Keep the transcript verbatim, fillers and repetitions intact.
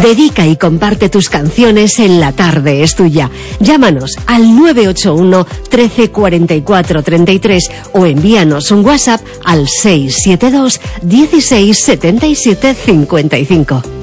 Dedica y comparte tus canciones en La Tarde es Tuya. Llámanos al nueve ocho uno, trece, cuarenta y cuatro, treinta y tres o envíanos un WhatsApp al seis siete dos, dieciséis, setenta y siete, cincuenta y cinco.